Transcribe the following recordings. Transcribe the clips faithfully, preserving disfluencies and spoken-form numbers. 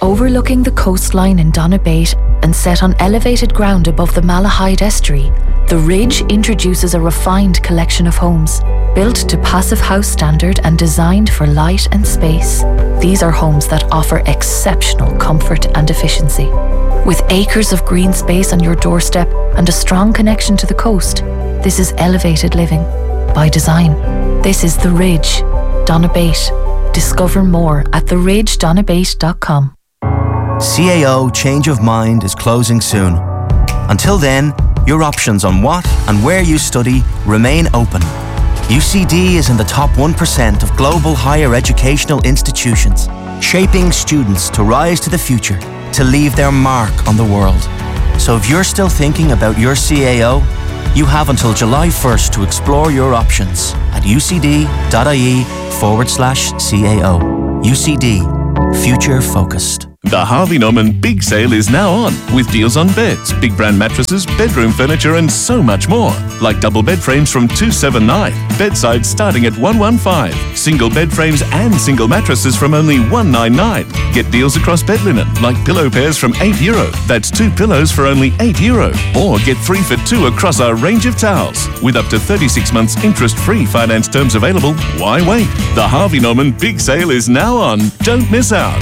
Overlooking the coastline in Donabate and set on elevated ground above the Malahide estuary, The Ridge introduces a refined collection of homes, built to Passive House standard and designed for light and space. These are homes that offer exceptional comfort and efficiency. With acres of green space on your doorstep and a strong connection to the coast, this is elevated living by design. This is The Ridge, Donabate. Discover more at the ridge donabate dot com. C A O Change of Mind is closing soon. Until then, your options on what and where you study remain open. U C D is in the top one percent of global higher educational institutions, shaping students to rise to the future, to leave their mark on the world. So if you're still thinking about your C A O, you have until July first to explore your options at ucd.ie forward slash CAO. U C D, future focused. The Harvey Norman Big Sale is now on, with deals on beds, big brand mattresses, bedroom furniture and so much more. Like double bed frames from two seventy-nine, bedsides starting at one fifteen, single bed frames and single mattresses from only one ninety-nine. Get deals across bed linen, like pillow pairs from eight euro. That's two pillows for only eight euro. Or get three for two across our range of towels. With up to thirty-six months interest-free finance terms available, why wait? The Harvey Norman Big Sale is now on. Don't miss out.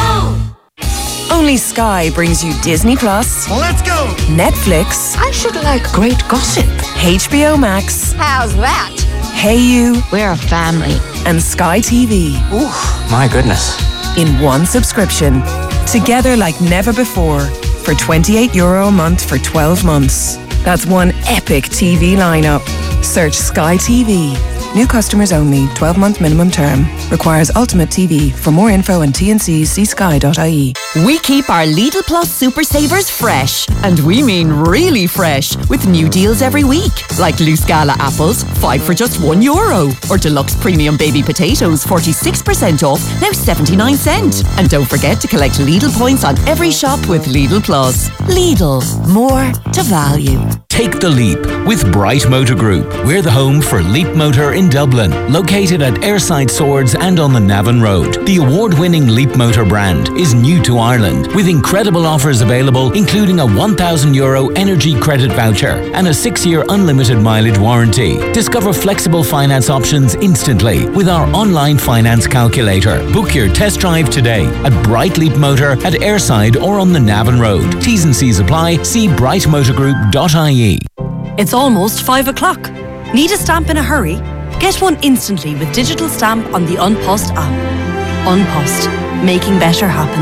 Only Sky brings you Disney Plus. Let's go! Netflix. I should like great gossip. H B O Max. How's that? Hey You. We're a family. And Sky T V. Ooh, my goodness. In one subscription. Together like never before. For twenty-eight euro a month for twelve months. That's one epic T V lineup. Search Sky T V. New customers only. twelve-month minimum term. Requires Ultimate T V. For more info and T N Cs, see sky dot I E. We keep our Lidl Plus Super Savers fresh. And we mean really fresh. With new deals every week. Like loose Gala apples, five for just one euro. Or deluxe premium baby potatoes, forty-six percent off, now seventy-nine cent. And don't forget to collect Lidl points on every shop with Lidl Plus. Lidl, more to value. Take the leap with Bright Motor Group. We're the home for Leap Motor in Dublin, located at Airside Swords and on the Navan Road. The award-winning Leap Motor brand is new to Ireland, with incredible offers available, including a one thousand euro energy credit voucher and a six-year unlimited mileage warranty. Discover flexible finance options instantly with our online finance calculator. Book your test drive today at Bright Leap Motor at Airside or on the Navan Road. T's and C's apply. See bright motor group dot I E. It's almost five o'clock. Need a stamp in a hurry? Get one instantly with digital stamp on the An Post app. An Post, making better happen.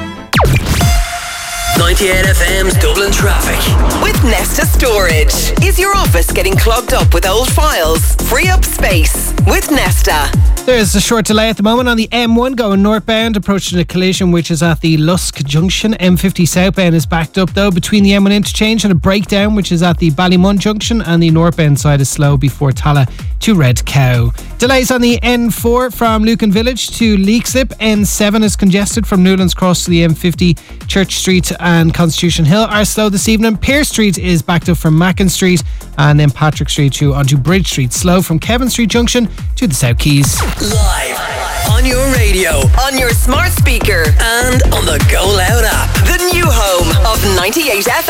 ninety-eight F M's Dublin Traffic. With Nesta Storage. Is your office getting clogged up with old files? Free up space with Nesta. There's a short delay at the moment on the M one going northbound, approaching a collision which is at the Lusk Junction. M fifty southbound is backed up though between the M one interchange and a breakdown which is at the Ballymun Junction, and the northbound side is slow before Tala to Red Cow. Delays on the N four from Lucan Village to Leixlip. N seven is congested from Newlands Cross to the M fifty. Church Street and Constitution Hill are slow this evening. Pearse Street is backed up from Mackin Street, and then Patrick Street to onto Bridge Street, slow from Kevin Street Junction to the South Keys. Live on your radio, On your smart speaker. and on the Go Loud app. The new home of ninety-eight F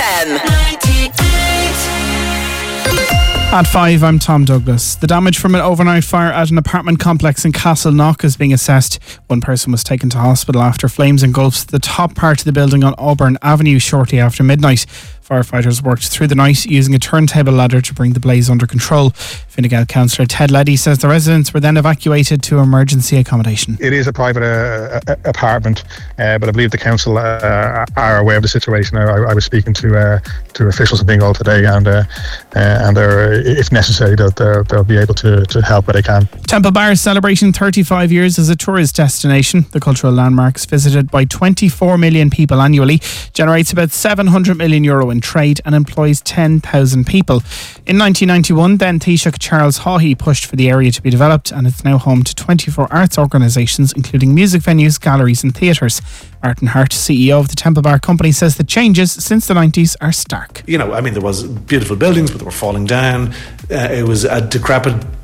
M. At five, I'm Tom Douglas. The damage from an overnight fire at an apartment complex in Castleknock is being assessed. One person was taken to hospital after flames engulfed the top part of the building on Auburn Avenue shortly after midnight. Firefighters worked through the night using a turntable ladder to bring the blaze under control. Fine Gael councillor Ted Leddy says the residents were then evacuated to emergency accommodation. It is a private uh, uh, apartment, uh, but I believe the council uh, are aware of the situation. I, I was speaking to uh, to officials in Bingo today, and uh, uh, and they're, if necessary, they'll, they'll be able to, to help where they can. Temple Bar is celebrating thirty-five years as a tourist destination. The cultural landmarks, visited by twenty-four million people annually, generates about seven hundred million euro in trade and employs ten thousand people. In nineteen ninety-one, then Taoiseach Charles Haughey pushed for the area to be developed, and it's now home to twenty-four arts organisations, including music venues, galleries and theatres. Martin Hart, C E O of the Temple Bar Company, says the changes since the nineties are stark. You know, I mean, there was beautiful buildings, but they were falling down. Uh, it was a decrepit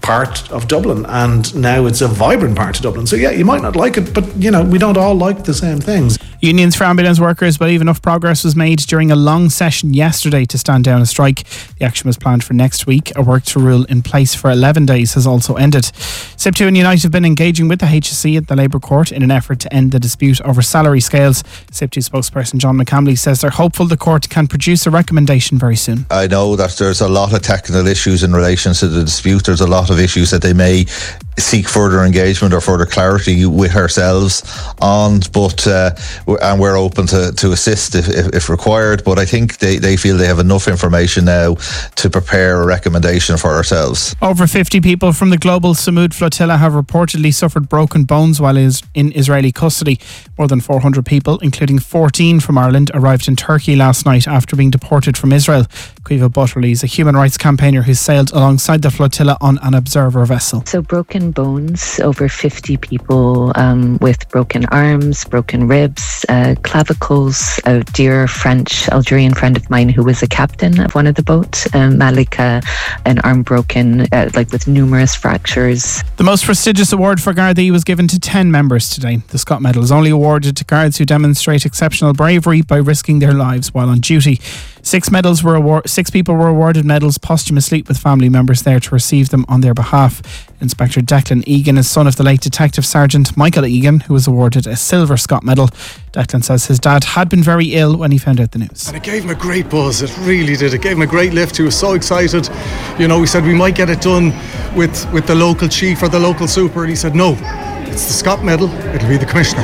part of Dublin, and now it's a vibrant part of Dublin. So yeah, you might not like it, but you know, we don't all like the same things. Unions for ambulance workers believe enough progress was made during a long session yesterday to stand down a strike. The action was planned for next week. A work to rule in place for eleven days has also ended. SIP two and Unite have been engaging with the H S E at the Labour Court in an effort to end the dispute over salary scales. SIP two spokesperson John McCamley says they're hopeful the court can produce a recommendation very soon. I know that there's a lot of technical issues in relation to the dispute. There's a lot of issues that they may seek further engagement or further clarity with ourselves on, but uh, and we're open to, to assist if, if, if required, but I think they, they feel they have enough information now to prepare a recommendation for ourselves. Over fifty people from the global Samud flotilla have reportedly suffered broken bones while in Israeli custody. More than four hundred people, including fourteen from Ireland, arrived in Turkey last night after being deported from Israel. Caoimhe Butterley is a human rights campaigner who sailed alongside the flotilla on an observer vessel. So broken bones, over fifty people um, with broken arms, broken ribs, uh, clavicles. A dear French Algerian friend of mine who was a captain of one of the boats, um, Malika, an arm broken, uh, like with numerous fractures. The most prestigious award for Gardaí was given to ten members today. The Scott Medal is only awarded to guards who demonstrate exceptional bravery by risking their lives while on duty. Six medals were award- Six people were awarded medals posthumously, with family members there to receive them on their behalf. Inspector Declan Egan is son of the late Detective Sergeant Michael Egan, who was awarded a silver Scott Medal. Declan says his dad had been very ill when he found out the news. And it gave him a great buzz, it really did. It gave him a great lift. He was so excited. You know, we said we might get it done with, with the local chief or the local super, and he said, no, it's the Scott Medal, it'll be the Commissioner.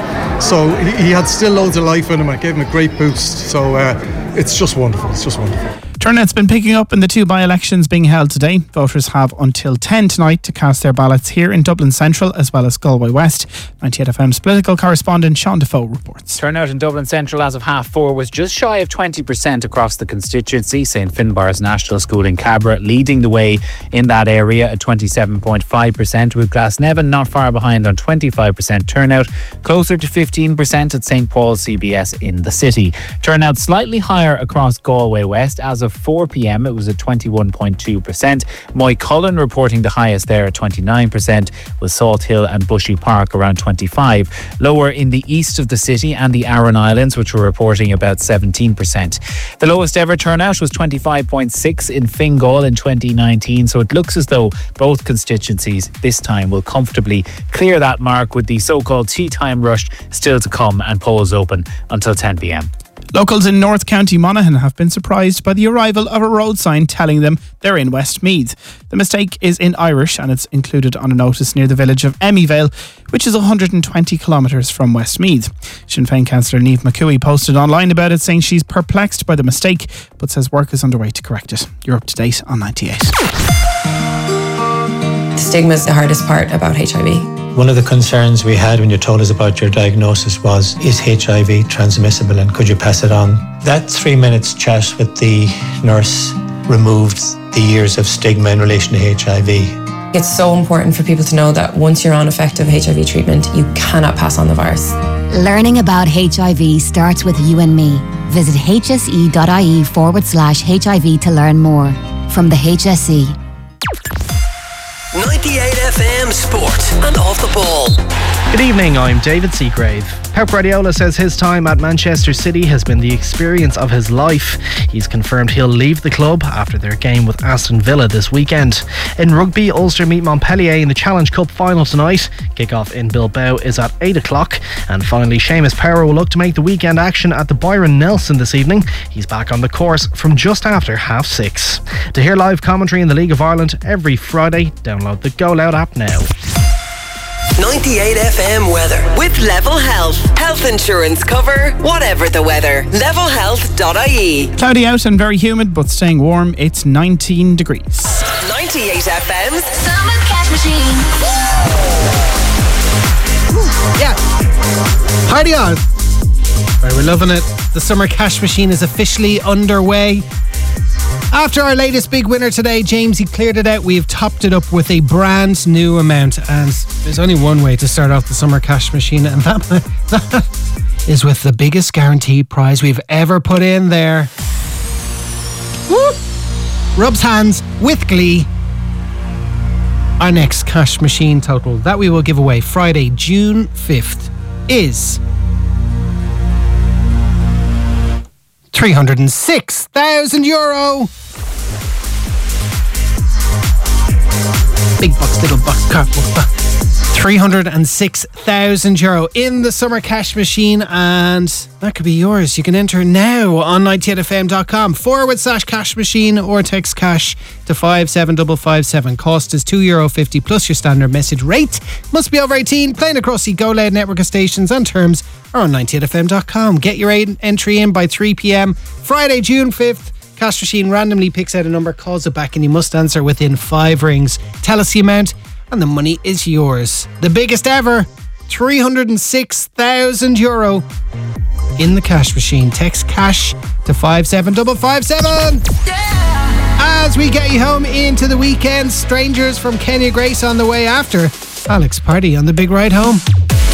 So he, he had still loads of life in him, and it gave him a great boost. So uh, it's just wonderful, it's just wonderful. Turnout's been picking up in the two by-elections being held today. Voters have until ten tonight to cast their ballots here in Dublin Central as well as Galway West. ninety-eight F M's political correspondent Sean Defoe reports. Turnout in Dublin Central as of half four was just shy of twenty percent across the constituency. Saint Finbarr's National School in Cabra leading the way in that area at twenty-seven point five percent, with Glasnevin not far behind on twenty-five percent turnout, closer to fifteen percent at Saint Paul's C B S in the city. Turnout slightly higher across Galway West. As of four p.m. it was at twenty-one point two percent. Moycullen reporting the highest there at twenty-nine percent, with Salt Hill and Bushy Park around twenty-five. Lower in the east of the city and the Aran Islands, which were reporting about seventeen percent. The lowest ever turnout was twenty-five point six in Fingal in twenty nineteen, so it looks as though both constituencies this time will comfortably clear that mark, with the so-called tea time rush still to come and polls open until ten p.m. Locals in North County Monaghan have been surprised by the arrival of a road sign telling them they're in Westmeath. The mistake is in Irish and it's included on a notice near the village of Emmyvale, which is one hundred twenty kilometres from Westmeath. Sinn Féin councillor Niamh McCooey posted online about it, saying she's perplexed by the mistake, but says work is underway to correct it. You're up to date on ninety-eight. Stigma is the hardest part about H I V. One of the concerns we had when you told us about your diagnosis was, is H I V transmissible and could you pass it on? That three minutes chat with the nurse removed the years of stigma in relation to H I V. It's so important for people to know that once you're on effective H I V treatment, you cannot pass on the virus. Learning about H I V starts with you and me. Visit hse.ie forward slash HIV to learn more. From the H S E. ninety-eight F M Sport and Off the Ball. Good evening, I'm David Seagrave. Pep Guardiola says his time at Manchester City has been the experience of his life. He's confirmed he'll leave the club after their game with Aston Villa this weekend. In rugby, Ulster meet Montpellier in the Challenge Cup final tonight. Kick-off in Bilbao is at eight o'clock. And finally, Seamus Power will look to make the weekend action at the Byron Nelson this evening. He's back on the course from just after half six. To hear live commentary in the League of Ireland every Friday, download the Go Loud app now. ninety-eight F M weather with Level Health. Health insurance cover, whatever the weather. level health dot I E. Cloudy out and very humid, but staying warm. It's nineteen degrees. ninety-eight F M's Summer Cash Machine. Yeah. Party on. Right, we're loving it. The Summer Cash Machine is officially underway. After our latest big winner today, James, he cleared it out. We've topped it up with a brand new amount. And there's only one way to start off the Summer Cash Machine, and that, that is with the biggest guaranteed prize we've ever put in there. Woo! Rubs hands with glee. our next cash machine total that we will give away Friday, June fifth is three hundred six thousand euro. Big box, little box, cardboard box. three hundred six thousand euro in the summer cash machine, and that could be yours. You can enter now on ninety-eight f m dot com forward slash cash machine or text cash to five seven five five seven. Cost is two euro fifty plus your standard message rate. Must be over eighteen. Playing across the Go Loud network of stations, and terms are on ninety-eight f m dot com. Get your entry in by three p m Friday, June fifth. Cash machine randomly picks out a number, calls it back, and you must answer within five rings. Tell us the amount and the money is yours. The biggest ever, three hundred six thousand euro in the cash machine. Text cash to five seven five five seven. As we get you home into the weekend, Strangers from Kenya Grace on the way after Alex Party on the big ride home.